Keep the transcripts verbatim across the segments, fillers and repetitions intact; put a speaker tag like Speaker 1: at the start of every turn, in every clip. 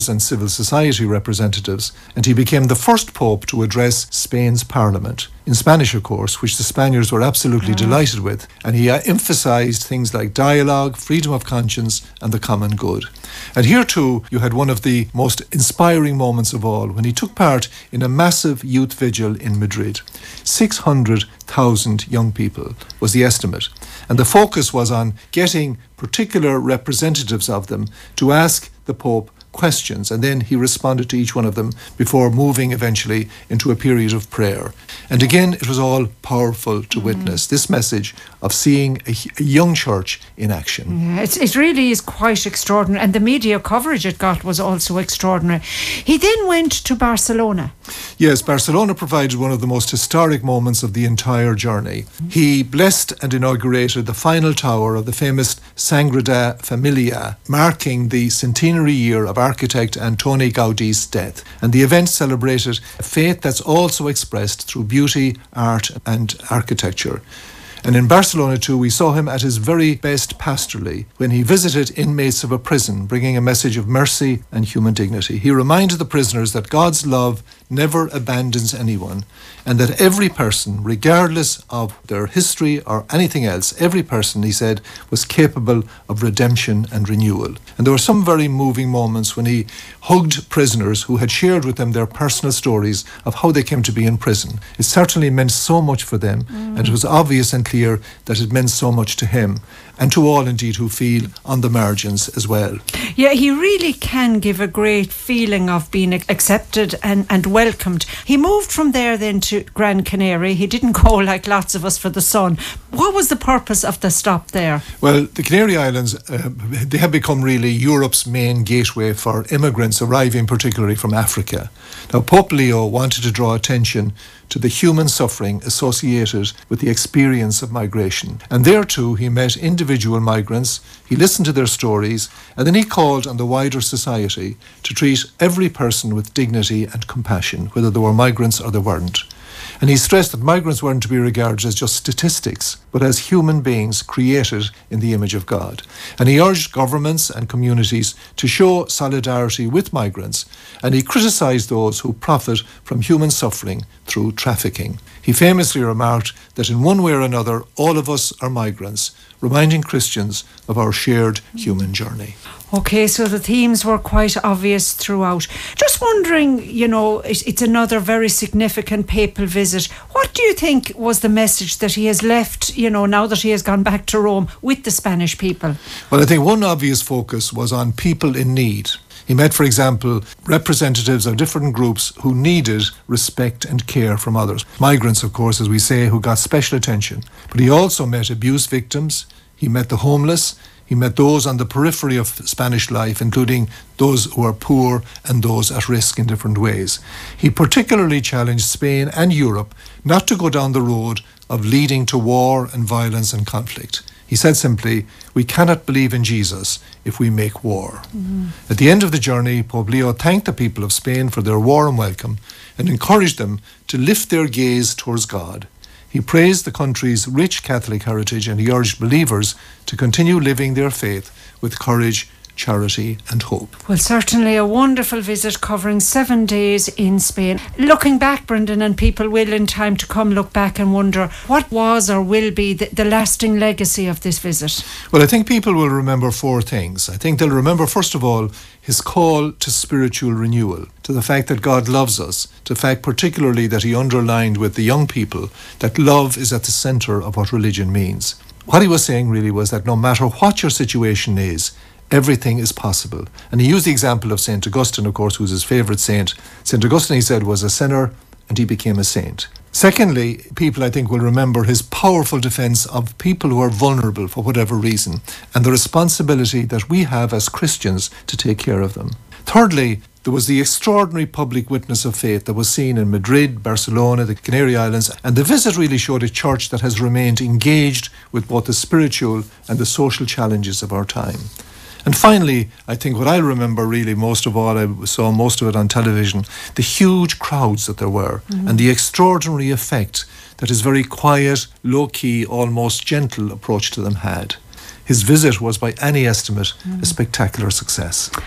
Speaker 1: and civil society representatives, and he became the first pope to address Spain's parliament, in Spanish of course, which the Spaniards were absolutely mm. delighted with, and he uh, emphasised things like dialogue, freedom of conscience and the common good. And here too you had one of the most inspiring moments of all when he took part in a massive youth vigil in Madrid. six hundred thousand young people was the estimate, and the focus was on getting particular representatives of them to ask the Pope questions, and then he responded to each one of them before moving eventually into a period of prayer. And again, it was all powerful to mm. witness this message of seeing a, a young church in action.
Speaker 2: Yeah, it's, it really is quite extraordinary, and the media coverage it got was also extraordinary. He then went to Barcelona.
Speaker 1: Yes, Barcelona provided one of the most historic moments of the entire journey. Mm. He blessed and inaugurated the final tower of the famous Sagrada Familia, marking the centenary year of architect Antoni Gaudi's death. And the event celebrated a faith that's also expressed through beauty, art and architecture. And in Barcelona too, we saw him at his very best pastorally when he visited inmates of a prison, bringing a message of mercy and human dignity. He reminded the prisoners that God's love never abandons anyone, and that every person, regardless of their history or anything else, every person, he said, was capable of redemption and renewal. And there were some very moving moments when he hugged prisoners who had shared with him their personal stories of how they came to be in prison. It certainly meant so much for them, mm. and it was obvious and clear that it meant so much to him, and to all indeed who feel on the margins as well.
Speaker 2: Yeah, he really can give a great feeling of being accepted and, and welcomed. He moved from there then to Gran Canaria. He didn't go like lots of us for the sun. What was the purpose of the stop there?
Speaker 1: Well, the Canary Islands, uh, they have become really Europe's main gateway for immigrants arriving particularly from Africa. Now, Pope Leo wanted to draw attention to the human suffering associated with the experience of migration. And there too, he met individual migrants, he listened to their stories, and then he called on the wider society to treat every person with dignity and compassion, whether they were migrants or they weren't. And he stressed that migrants weren't to be regarded as just statistics, but as human beings created in the image of God. And he urged governments and communities to show solidarity with migrants, and he criticised those who profit from human suffering through trafficking. He famously remarked that in one way or another, all of us are migrants, reminding Christians of our shared human journey.
Speaker 2: Okay, so the themes were quite obvious throughout. Just wondering, you know, it, it's another very significant papal visit. What do you think was the message that he has left, you know, now that he has gone back to Rome with the Spanish people?
Speaker 1: Well, I think one obvious focus was on people in need. He met, for example, representatives of different groups who needed respect and care from others. Migrants, of course, as we say, who got special attention. But he also met abuse victims, he met the homeless, he met those on the periphery of Spanish life, including those who are poor and those at risk in different ways. He particularly challenged Spain and Europe not to go down the road of leading to war and violence and conflict. He said simply, we cannot believe in Jesus if we make war. Mm-hmm. At the end of the journey, Pope Leo thanked the people of Spain for their warm welcome and encouraged them to lift their gaze towards God. He praised the country's rich Catholic heritage, and he urged believers to continue living their faith with courage, charity and hope.
Speaker 2: Well, certainly a wonderful visit covering seven days in Spain. Looking back, Brendan, and people will in time to come look back and wonder what was or will be the, the lasting legacy of this visit.
Speaker 1: Well, I think people will remember four things. I think they'll remember, first of all, his call to spiritual renewal, to the fact that God loves us, to the fact particularly that he underlined with the young people that love is at the centre of what religion means. What he was saying really was that no matter what your situation is, everything is possible. And he used the example of Saint Augustine, of course, who's his favourite saint. Saint Augustine, he said, was a sinner and he became a saint. Secondly, people, I think, will remember his powerful defence of people who are vulnerable for whatever reason, and the responsibility that we have as Christians to take care of them. Thirdly, there was the extraordinary public witness of faith that was seen in Madrid, Barcelona, the Canary Islands, and the visit really showed a church that has remained engaged with both the spiritual and the social challenges of our time. And finally, I think what I remember really most of all, I saw most of it on television, the huge crowds that there were, mm-hmm. and the extraordinary effect that his very quiet, low-key, almost gentle approach to them had. His visit was, by any estimate, mm-hmm. a spectacular success.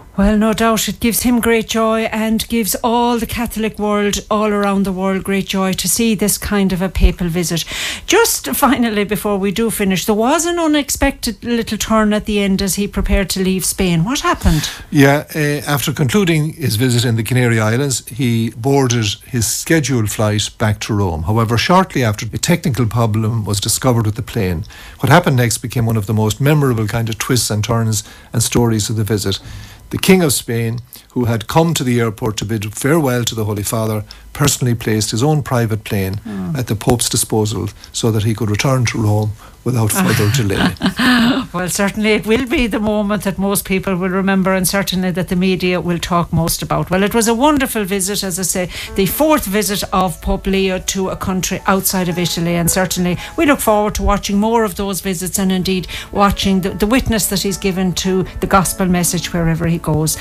Speaker 2: Well, no doubt it gives him great joy and gives all the Catholic world, all around the world, great joy to see this kind of a papal visit. Just finally, before we do finish, there was an unexpected little turn at the end as he prepared to leave Spain. What happened?
Speaker 1: Yeah, uh, after concluding his visit in the Canary Islands, he boarded his scheduled flight back to Rome. However, shortly after, a technical problem was discovered with the plane. What happened next became one of the most memorable kind of twists and turns and stories of the visit. The King of Spain, who had come to the airport to bid farewell to the Holy Father, personally placed his own private plane mm. at the Pope's disposal so that he could return to Rome without further delay.
Speaker 2: Well, certainly it will be the moment that most people will remember, and certainly that the media will talk most about. Well, it was a wonderful visit, as I say, the fourth visit of Pope Leo to a country outside of Italy, and certainly we look forward to watching more of those visits and indeed watching the, the witness that he's given to the gospel message wherever he goes.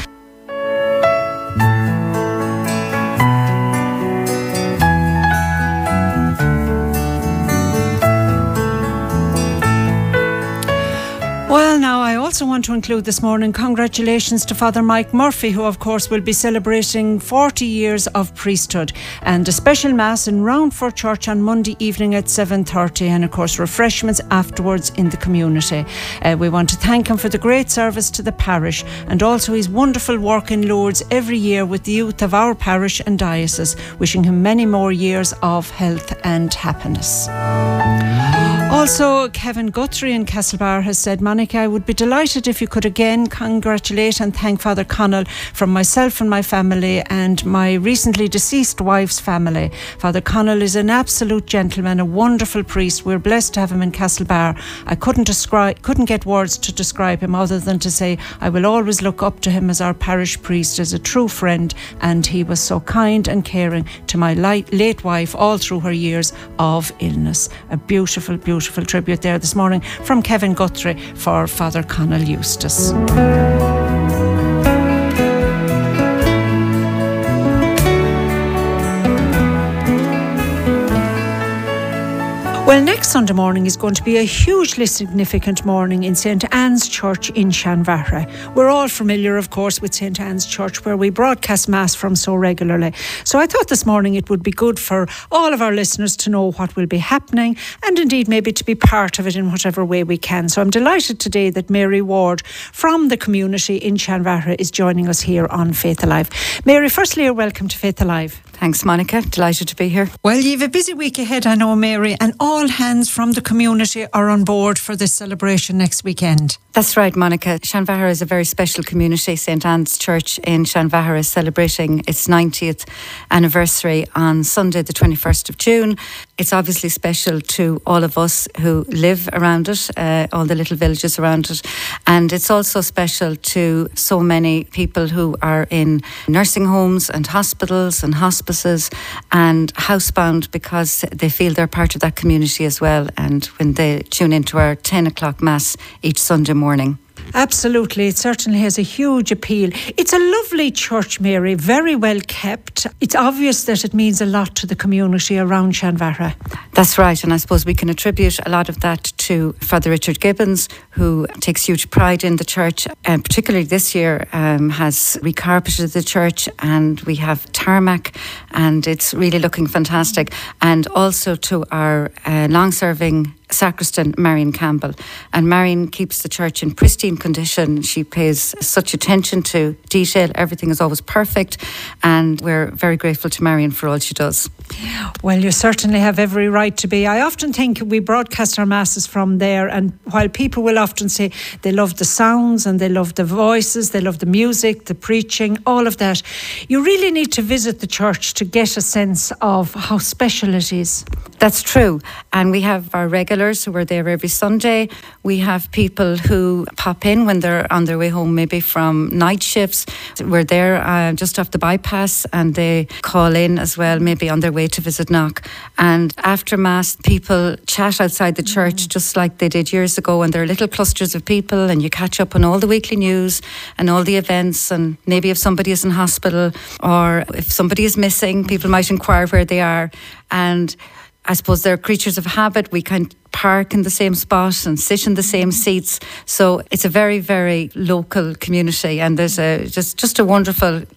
Speaker 2: Well, now I also want to include this morning congratulations to Father Mike Murphy, who of course will be celebrating forty years of priesthood, and a special mass in Roundford Church on Monday evening at seven thirty, and of course refreshments afterwards in the community. Uh, we want to thank him for the great service to the parish and also his wonderful work in Lourdes every year with the youth of our parish and diocese, wishing him many more years of health and happiness. Also, Kevin Guthrie in Castlebar has said, Monica, I would be delighted if you could again congratulate and thank Father Connell from myself and my family and my recently deceased wife's family. Father Connell is an absolute gentleman, a wonderful priest. We're blessed to have him in Castlebar. I couldn't describe, couldn't get words to describe him other than to say I will always look up to him as our parish priest, as a true friend, and he was so kind and caring to my late, late wife all through her years of illness. A beautiful, beautiful Beautiful tribute there this morning from Kevin Guthrie for Father Connell Eustace. Well, next Sunday morning is going to be a hugely significant morning in Saint Anne's Church in Shanvara. We're all familiar, of course, with Saint Anne's Church, where we broadcast Mass from so regularly. So I thought this morning it would be good for all of our listeners to know what will be happening and indeed maybe to be part of it in whatever way we can. So I'm delighted today that Mary Ward from the community in Shanvara is joining us here on Faith Alive. Mary, firstly, you're welcome to Faith Alive.
Speaker 3: Thanks, Monica. Delighted to be here.
Speaker 2: Well, you've a busy week ahead, I know, Mary, and all hands from the community are on board for this celebration next weekend.
Speaker 3: That's right, Monica. Shanvara is a very special community. Saint Anne's Church in Shanvara is celebrating its ninetieth anniversary on Sunday, the twenty-first of June. It's obviously special to all of us who live around it, uh, all the little villages around it. And it's also special to so many people who are in nursing homes and hospitals and hospices and housebound, because they feel they're part of that community as well. And when they tune into our ten o'clock Mass each Sunday morning.
Speaker 2: Absolutely, it certainly has a huge appeal. It's a lovely church, Mary, very well kept. It's obvious that it means a lot to the community around Shanvara.
Speaker 3: That's right, and I suppose we can attribute a lot of that to Father Richard Gibbons, who takes huge pride in the church, and particularly this year um, has recarpeted the church, and we have tarmac, and it's really looking fantastic. And also to our uh, long-serving sacristan, Marion Campbell. And Marion keeps the church in pristine condition. She pays such attention to detail. Everything is always perfect. And we're very grateful to Marion for all she does.
Speaker 2: Well, you certainly have every right to be. I often think we broadcast our masses from there, and while people will often say they love the sounds and they love the voices, they love the music, the preaching, all of that, you really need to visit the church to get a sense of how special it is.
Speaker 3: That's true. And we have our regulars who are there every Sunday. We have people who pop in when they're on their way home, maybe from night shifts. We're there uh, just off the bypass, and they call in as well, maybe on their way to visit Knock. And after Mass, people chat outside the church mm. just like they did years ago, and there are little clusters of people, and you catch up on all the weekly news and all the events, and maybe if somebody is in hospital or if somebody is missing, people might inquire where they are. And I suppose they're creatures of habit. We can park in the same spot and sit in the same seats. So it's a very, very local community, and there's a just, just a wonderful